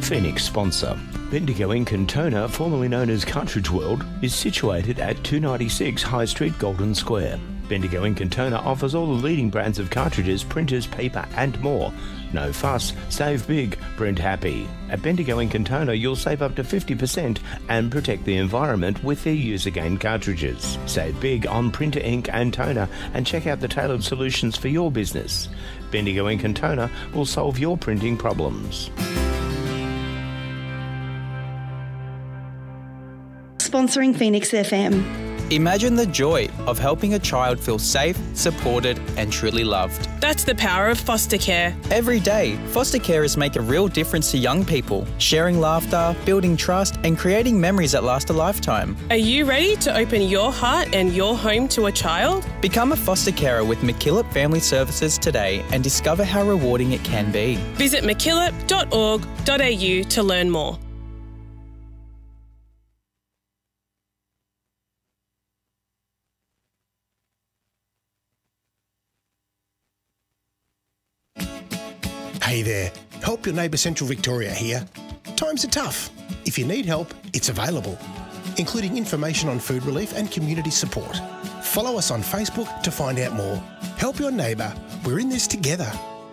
Phoenix sponsor. Bendigo Ink and Toner, formerly known as Cartridge World, is situated at 296 High Street, Golden Square. Bendigo Ink and Toner offers all the leading brands of cartridges, printers, paper and more. No fuss, save big, print happy. At Bendigo Ink and Toner you'll save up to 50% and protect the environment with their use-again cartridges. Save big on printer ink and toner and check out the tailored solutions for your business. Bendigo Ink and Toner will solve your printing problems. Sponsoring Phoenix FM. Imagine the joy of helping a child feel safe, supported and truly loved. That's the power of foster care. Every day, foster carers make a real difference to young people, sharing laughter, building trust and creating memories that last a lifetime. Are you ready to open your heart and your home to a child? Become a foster carer with MacKillop Family Services today and discover how rewarding it can be. Visit mackillop.org.au to learn more. Hey there, Help Your Neighbour Central Victoria here. Times are tough. If you need help, it's available, including information on food relief and community support. Follow us on Facebook to find out more. Help your neighbour. We're in this together.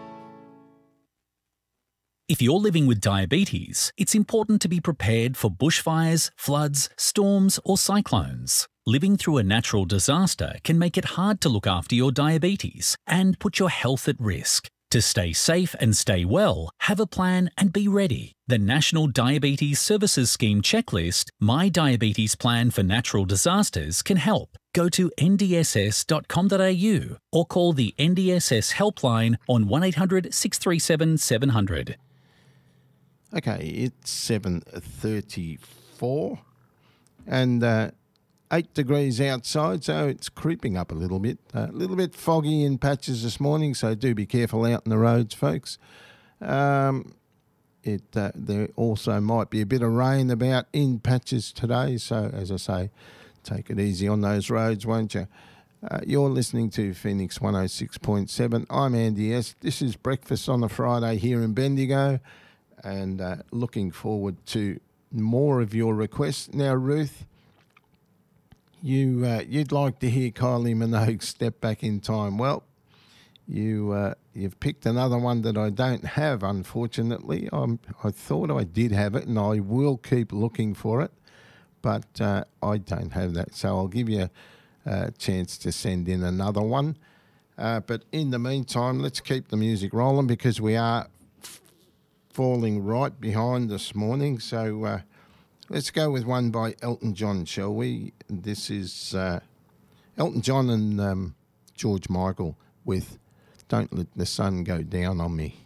If you're living with diabetes, it's important to be prepared for bushfires, floods, storms or cyclones. Living through a natural disaster can make it hard to look after your diabetes and put your health at risk. To stay safe and stay well, have a plan and be ready. The National Diabetes Services Scheme checklist, My Diabetes Plan for Natural Disasters, can help. Go to ndss.com.au or call the NDSS helpline on 1800 637 700. Okay, it's 7:34 and 8 degrees outside, so it's creeping up a little bit. A little bit foggy in patches this morning, so do be careful out in the roads, folks. There also might be a bit of rain about in patches today, so as I say, take it easy on those roads, won't you? You're listening to Phoenix 106.7. I'm Andy S. This is Breakfast on a Friday here in Bendigo, and looking forward to more of your requests. Now, Ruth, you'd like to hear Kylie Minogue Step Back in Time. Well, you've picked another one that I don't have, unfortunately. I thought I did have it, and I will keep looking for it, but I don't have that. So I'll give you a chance to send in another one. But in the meantime, let's keep the music rolling because we are falling right behind this morning. So let's go with one by Elton John, shall we? This is Elton John and George Michael with Don't Let the Sun Go Down on Me.